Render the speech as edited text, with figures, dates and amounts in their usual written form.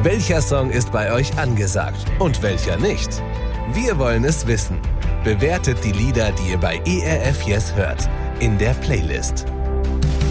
Welcher Song ist bei euch angesagt und welcher nicht? Wir wollen es wissen. Bewertet die Lieder, die ihr bei ERF Yes hört, in der Playlist.